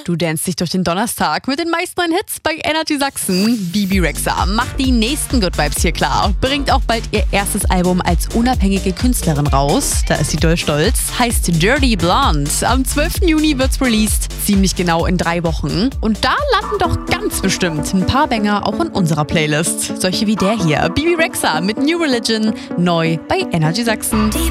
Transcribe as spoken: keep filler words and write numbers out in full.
Du danst dich durch den Donnerstag mit den meisten neuen Hits bei Energy Sachsen. Bibi Rexha macht die nächsten Good Vibes hier klar. Bringt auch bald ihr erstes Album als unabhängige Künstlerin raus. Da ist sie doll stolz. Heißt Dirty Blonde. Am zwölften Juni wird's released. Ziemlich genau in drei Wochen. Und da landen doch ganz bestimmt ein paar Banger auch in unserer Playlist. Solche wie der hier. Bibi Rexha mit New Religion. Neu bei Energy Sachsen.